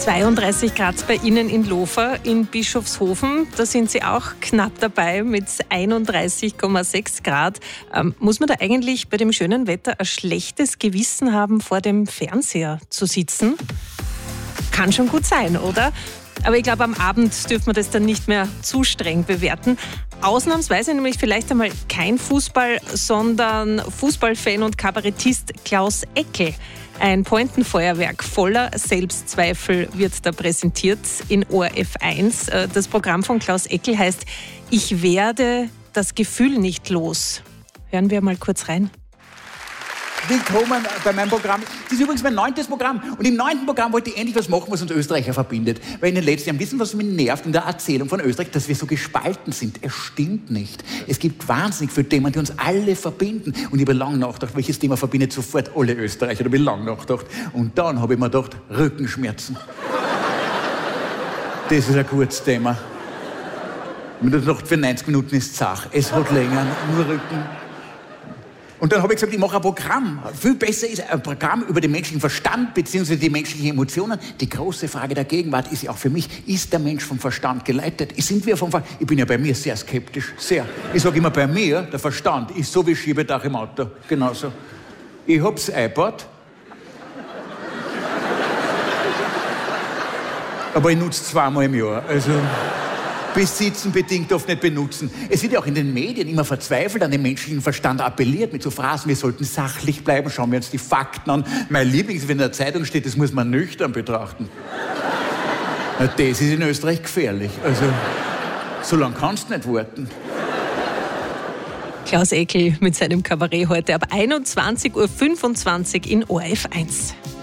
32 Grad bei Ihnen in Lofer, in Bischofshofen. Da sind Sie auch knapp dabei mit 31,6 Grad. Muss man da eigentlich bei dem schönen Wetter ein schlechtes Gewissen haben, vor dem Fernseher zu sitzen? Kann schon gut sein, oder? Aber ich glaube, am Abend dürfen wir das dann nicht mehr zu streng bewerten. Ausnahmsweise nämlich vielleicht einmal kein Fußball, sondern Fußballfan und Kabarettist Klaus Eckel. Ein Pointenfeuerwerk voller Selbstzweifel wird da präsentiert in ORF 1. Das Programm von Klaus Eckel heißt „Ich werde das Gefühl nicht los". Hören wir mal kurz rein. Willkommen bei meinem Programm. Das ist übrigens mein 9. Programm. Und im 9. Programm wollte ich endlich was machen, was uns Österreicher verbindet. Weil in den letzten Jahren, wissen was mich nervt in der Erzählung von Österreich, dass wir so gespalten sind. Es stimmt nicht. Es gibt wahnsinnig viele Themen, die uns alle verbinden. Und ich habe lange nachgedacht, welches Thema verbindet sofort alle Österreicher. Da habe ich lange nachgedacht. Und dann habe ich mir gedacht, Rückenschmerzen. Das ist ein gutes Thema. Und ich dachte, für 90 Minuten ist es Sache. Es hat länger, nur Rücken. Und dann habe ich gesagt, ich mache ein Programm. Viel besser ist ein Programm über den menschlichen Verstand bzw. die menschlichen Emotionen. Die große Frage der Gegenwart ist ja auch für mich, ist der Mensch vom Verstand geleitet? Sind wir vom Verstand? Ich bin ja bei mir sehr skeptisch, sehr. Ich sage immer, bei mir, der Verstand ist so wie Schiebedach im Auto. Genauso. Ich habe das iPad, aber ich nutze es zweimal im Jahr. Also besitzen, bedingt oft nicht benutzen. Es wird ja auch in den Medien immer verzweifelt an den menschlichen Verstand appelliert mit so Phrasen, wir sollten sachlich bleiben, schauen wir uns die Fakten an. Mein Lieblings, wenn in der Zeitung steht, das muss man nüchtern betrachten. Na, das ist in Österreich gefährlich. Also, so lange kannst du nicht warten. Klaus Eckel mit seinem Kabarett heute ab 21:25 Uhr in ORF 1.